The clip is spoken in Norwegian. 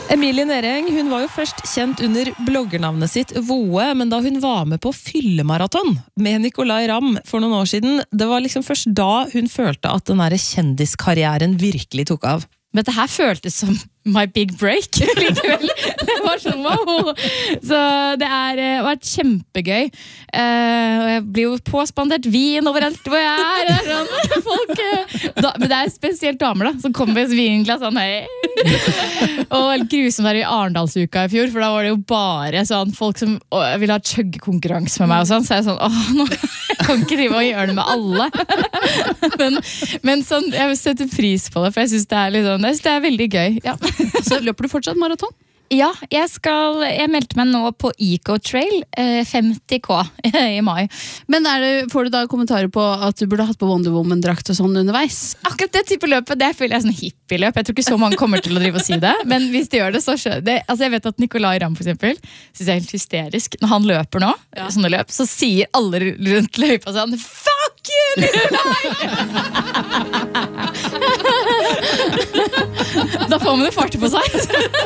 Emilie Nering, hun var jo først kjent under bloggernavnet sitt Voe, men da hun var med på fyllemaraton med Nicolai Ramm for noen år siden, det var liksom først da hun følte at den der kjendiskarrieren virkelig tok av. Men dette her føltes som my big break likevel. Det var sånn, wow. Så det har vært kjempegøy. Og jeg blir jo påspandert vin overalt hvor jeg er. Det er sånn, folk, men det er spesielt damer da, som kommer med et vinglass sånn, hei. Og helt grusomt der i Arendalsuka i fjor, for da var det jo bare sånn, folk som ville ha chuggekonkurranse med meg og sånn, så jeg sånn, nå jeg kan ikke drive og gjøre det med alle. Men sånn, jeg setter pris på det, for jeg synes det er litt sånn, jeg synes det er veldig gøy. Ja. Så løper du fortsatt maraton? Ja, jeg meldte meg nå på Eco-trail 50K i mai. Men får du da kommentarer på at du burde hatt på Wonder Woman-drakt og sånn underveis? Akkurat det type løpet, det føler jeg sånn hippie-løp. Jeg tror ikke så mange kommer til å drive og si det, men hvis de gjør det, så altså jeg vet at Nicolai Ramm for eksempel, synes jeg er helt hysterisk. Når han løper nå, sånne løp, så sier alle rundt løypa sånn, fuck you, Nicolai! Da får man det fart på seg.